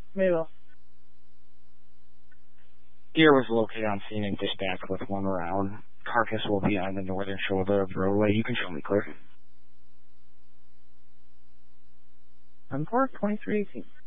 Maybe. Deer was located on scene and dispatched with 1 round. Carcass will be on the northern shoulder of the roadway. You can show me clear. I'm for 2318.